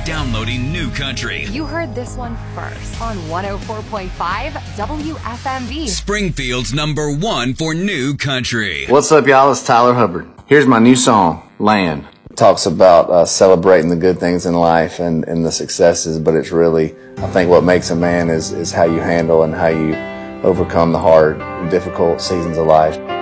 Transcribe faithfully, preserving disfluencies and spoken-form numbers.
downloading New Country. You heard this one first on one oh four point five W F M V. Springfield's number one for New Country. What's up, y'all? It's Tyler Hubbard. Here's my new song, Land. It talks about uh, celebrating the good things in life and, and the successes, but it's really, I think what makes a man is, is how you handle and how you overcome the hard, difficult seasons of life.